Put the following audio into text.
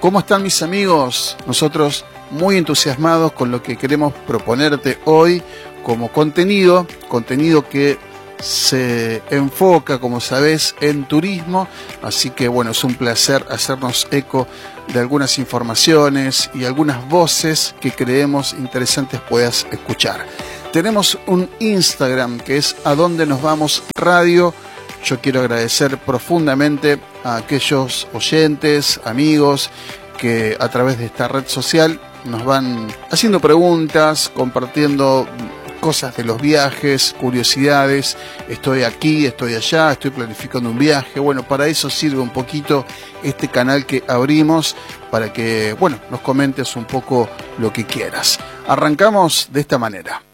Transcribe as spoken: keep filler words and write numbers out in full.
¿Cómo están mis amigos? Nosotros muy entusiasmados con lo que queremos proponerte hoy como contenido, contenido que se enfoca, como sabés, en turismo, así que bueno, es un placer hacernos eco de algunas informaciones y algunas voces que creemos interesantes puedas escuchar. Tenemos un Instagram que es A Dónde Nos Vamos Radio. Yo quiero agradecer profundamente a aquellos oyentes, amigos, que a través de esta red social nos van haciendo preguntas, compartiendo cosas de los viajes, curiosidades. Estoy aquí, estoy allá, estoy planificando un viaje. Bueno, para eso sirve un poquito este canal que abrimos, para que, bueno, nos comentes un poco lo que quieras. Arrancamos de esta manera.